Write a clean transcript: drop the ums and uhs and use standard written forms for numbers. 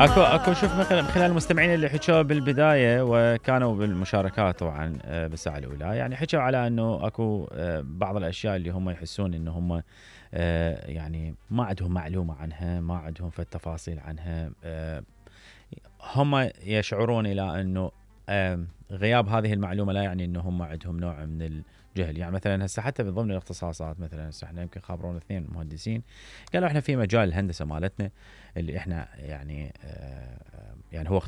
اكو شوف من خلال المستمعين اللي حكوا بالبدايه وكانوا بالمشاركات طبعا بالساعه الاولى، يعني حكوا على انه اكو بعض الاشياء اللي هم يحسون انه هم يعني ما عندهم معلومه عنها، ما عندهم في التفاصيل عنها. هم يشعرون الى انه غياب هذه المعلومه لا يعني انه هم عندهم نوع من الجهل. يعني مثلا هسه حتى من ضمن الاختصاصات، مثلا هسه احنا يمكن خابرون اثنين مهندسين قالوا احنا في مجال الهندسه مالتنا اللي احنا يعني يعني هو